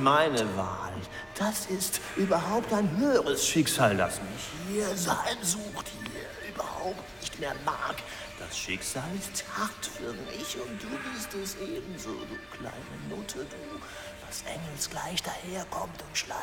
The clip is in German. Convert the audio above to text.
meine Wahl. Das ist überhaupt ein höheres Schicksal, das mich hier heimsucht, hier überhaupt nicht mehr mag. Das Schicksal ist hart für mich und du bist es ebenso, du kleine Nutte, du, was engelsgleich daherkommt und schleicht.